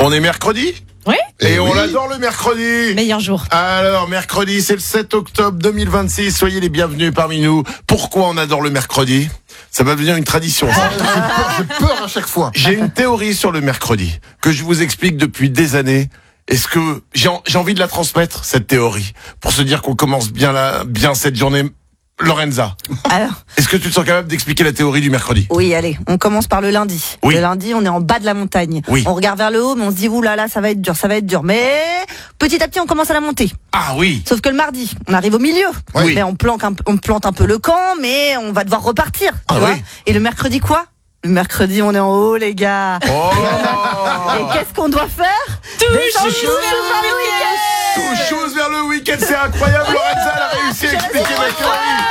On est mercredi ? Oui. Et on adore le mercredi. Meilleur jour. Alors, mercredi, c'est le 7 octobre 2026. Soyez les bienvenus parmi nous. Pourquoi on adore le mercredi ? Ça va devenir une tradition. J'ai peur à chaque fois. J'ai une théorie sur le mercredi que je vous explique depuis des années. Est-ce que j'ai envie de la transmettre, cette théorie, pour se dire qu'on commence bien cette journée. Lorenza, Alors, est-ce que tu te sens capable d'expliquer la théorie du mercredi ? oui, allez, on commence par le lundi. Oui. Le lundi, on est en bas de la montagne. Oui. On regarde vers le haut, mais on se dit, oulala, ça va être dur, ça va être dur. Mais petit à petit, on commence à la monter. Ah oui. Sauf que le mardi, on arrive au milieu. Oui. Mais on plante un peu le camp, mais on va devoir repartir. Ah tu vois. oui. Et le mercredi, quoi ? Le mercredi, on est en haut, les gars. Oh. Et qu'est-ce qu'on doit faire ? Touche vers le week-end. Touche chose vers le week-end, c'est incroyable. Lorenza, elle a réussi à expliquer ma théorie.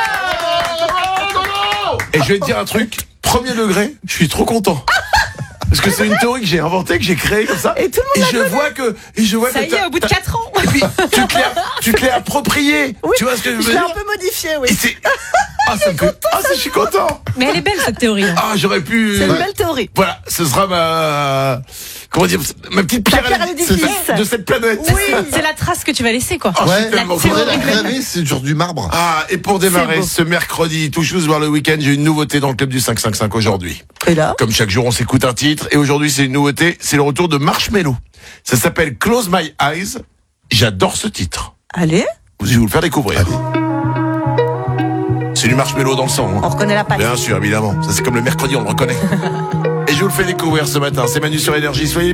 Et je vais te dire un truc, premier degré, je suis trop content. Parce que c'est une théorie que j'ai inventée, que j'ai créée comme ça. Et tout le monde je vois Ça que y est, au bout de 4 ans. Et puis tu te l'es approprié. Oui, tu vois ce que je veux Je l'ai dire un peu modifié, oui. Et c'est ça me fait... je suis content. Mais elle est belle cette théorie. Hein. Ah, j'aurais pu C'est une belle théorie. Voilà, ce sera ma petite pierre pierre à l'édifice. de cette planète. Oui. C'est la trace que tu vas laisser, quoi. Oh, je Ouais, suis tellement faudrait content. la graver, c'est sur du marbre. Ah, et pour démarrer C'est beau. ce mercredi, tout chose voir le week-end, j'ai une nouveauté dans le club du 555 aujourd'hui. Et là ? Comme chaque jour, on s'écoute un titre, et aujourd'hui, c'est une nouveauté, c'est le retour de Marshmello. Ça s'appelle Close My Eyes. J'adore ce titre. Allez, Je vais vous le faire découvrir. C'est du Marshmello dans le sang. on reconnaît la patte. Bien sûr, évidemment. Ça, c'est comme le mercredi, on le reconnaît. Et je vous le fais découvrir ce matin. C'est Manu sur Énergie. Soyez